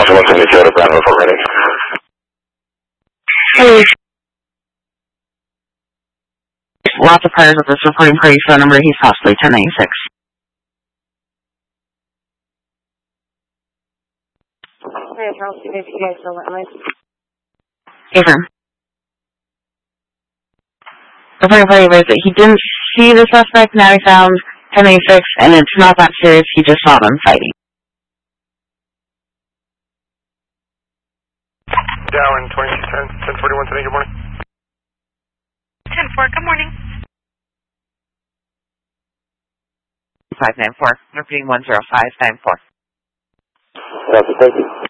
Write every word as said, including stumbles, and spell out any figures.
Boston one seventy Toyota Bravo for ready. Hey. Lots of cars with this reporting party phone number. He's possibly ten ninety-six. Hey, Charles, you guys still let me? Affirm. Reporting party was that he didn't see the suspect. Now he found ten ninety-six, and it's not that serious. He just saw them fighting. Darwin, twenty-two ten, ten forty-one today, good morning. ten four, good morning. five nine four, repeating one zero five nine four. Thank you.